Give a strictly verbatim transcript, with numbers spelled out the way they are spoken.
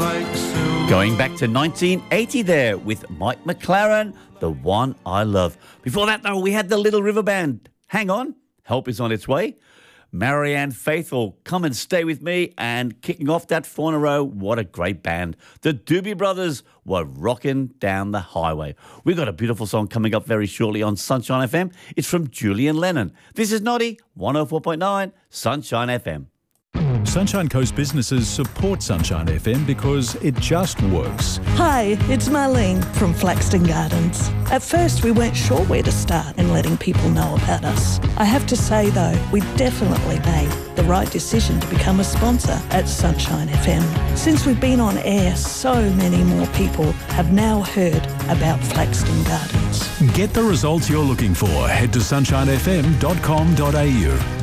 like silver. Going back to nineteen eighty there with Mike McLaren, The One I Love. Before that, though, we had the Little River Band. Hang on, help is on its way. Marianne Faithfull, Come and Stay With Me, and kicking off that four in a row, what a great band. The Doobie Brothers were rocking down the highway. We've got a beautiful song coming up very shortly on Sunshine F M. It's from Julian Lennon. This is Noddy, one oh four point nine, Sunshine F M. Sunshine Coast businesses support Sunshine F M because it just works. Hi, it's Marlene from Flaxton Gardens. At first, we weren't sure where to start in letting people know about us. I have to say, though, we definitely made the right decision to become a sponsor at Sunshine F M. Since we've been on air, so many more people have now heard about Flaxton Gardens. Get the results you're looking for. Head to sunshine f m dot com dot a u.